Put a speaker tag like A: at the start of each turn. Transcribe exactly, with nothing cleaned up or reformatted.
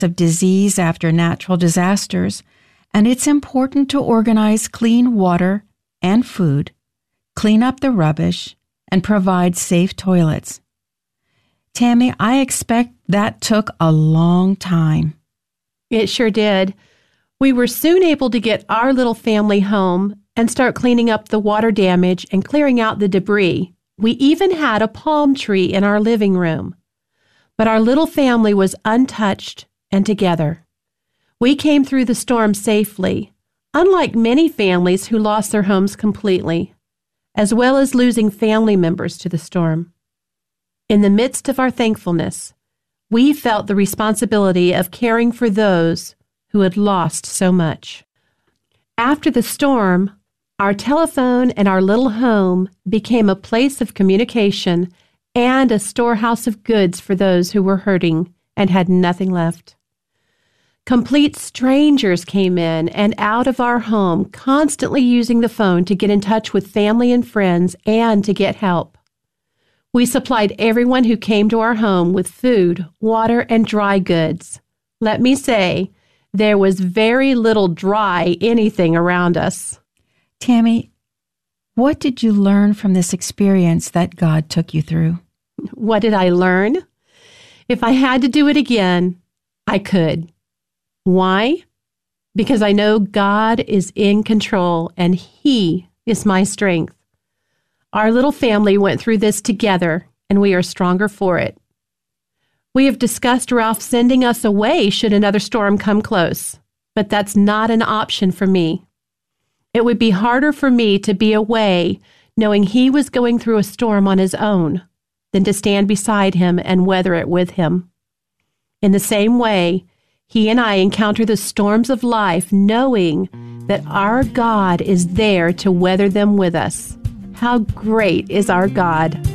A: of disease after natural disasters, and it's important to organize clean water and food, clean up the rubbish, and provide safe toilets. Tammy, I expect that took a long time.
B: It sure did. We were soon able to get our little family home and start cleaning up the water damage and clearing out the debris. We even had a palm tree in our living room. But our little family was untouched and together. We came through the storm safely, unlike many families who lost their homes completely, as well as losing family members to the storm. In the midst of our thankfulness, we felt the responsibility of caring for those who had lost so much. After the storm, our telephone and our little home became a place of communication and a storehouse of goods for those who were hurting and had nothing left. Complete strangers came in and out of our home, constantly using the phone to get in touch with family and friends and to get help. We supplied everyone who came to our home with food, water, and dry goods. Let me say, there was very little dry anything around us.
A: Tammy, what did you learn from this experience that God took you through?
B: What did I learn? If I had to do it again, I could. Why? Because I know God is in control and He is my strength. Our little family went through this together, and we are stronger for it. We have discussed Ralph sending us away should another storm come close, but that's not an option for me. It would be harder for me to be away knowing he was going through a storm on his own than to stand beside him and weather it with him. In the same way, he and I encounter the storms of life knowing that our God is there to weather them with us. How great is our God!